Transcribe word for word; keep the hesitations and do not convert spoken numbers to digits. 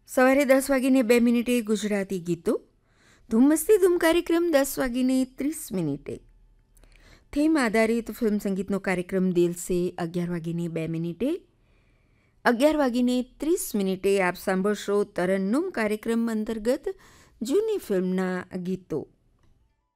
સવારે દસ વાગીને બે મિનિટે ગુજરાતી ગીતો, ધૂમ મસ્તી ધૂમ કાર્યક્રમ દસ વાગીને ત્રીસ મિનિટે, થીમ આધારિત ફિલ્મ સંગીતનો કાર્યક્રમ દિલ સે અગિયાર વાગીને બે મિનિટે, અગિયાર વાગીને ત્રીસ મિનિટે આપ સાંભળશો તરન્નુમ કાર્યક્રમ અંતર્ગત જૂની ફિલ્મના ગીતો.